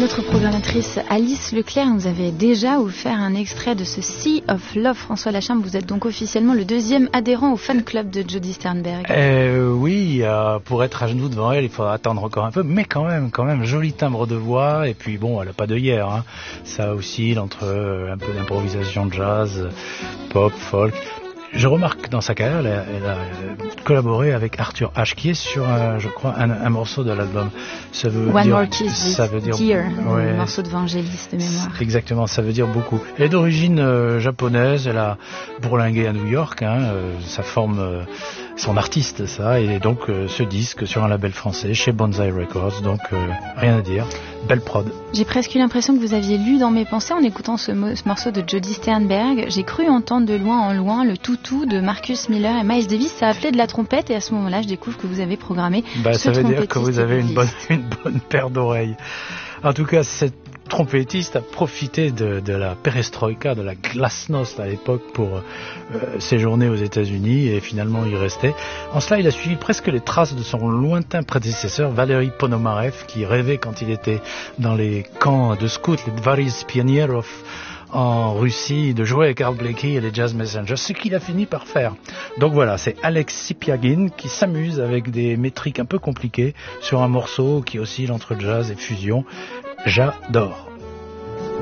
Notre programmatrice Alice Leclerc nous avait déjà offert un extrait de ce Sea of Love. François Lachambe, vous êtes donc officiellement le deuxième adhérent au fan club de Jody Sternberg. Oui, pour être à genoux devant elle, il faudra attendre encore un peu, mais quand même, joli timbre de voix, et puis bon, elle n'a pas d'œillère, hein. Ça oscille entre un peu d'improvisation jazz, pop, folk. Je remarque que dans sa carrière, elle a collaboré avec Arthur Ashe, qui est sur, je crois, un morceau de l'album. Ça veut One dire, More Kiss ça veut dire, Dear, ouais, un morceau de Vangelis de mémoire. Exactement, ça veut dire beaucoup. Elle est d'origine japonaise, elle a bourlingué à New York, ça forme son artiste, ça, et donc ce disque sur un label français, chez Banzai Records, donc rien à dire, belle prod. J'ai presque eu l'impression que vous aviez lu dans mes pensées en écoutant ce morceau de Jody Sternberg. J'ai cru entendre de loin en loin le toutou de Marcus Miller et Miles Davis. Ça appelait de la trompette et à ce moment-là, je découvre que vous avez programmé ça veut dire que vous avez une bonne paire d'oreilles. En tout cas, cette trompettiste a profité de la perestroïka, de la glasnost à l'époque pour séjourner aux États-Unis et finalement y rester. En cela, il a suivi presque les traces de son lointain prédécesseur, Valery Ponomarev, qui rêvait quand il était dans les camps de scouts, les Dvaris Pionierov, en Russie, de jouer avec Art Blakey et les Jazz Messengers, ce qu'il a fini par faire. Donc voilà, c'est Alex Sipiagin qui s'amuse avec des métriques un peu compliquées sur un morceau qui oscille entre jazz et fusion. J'adore.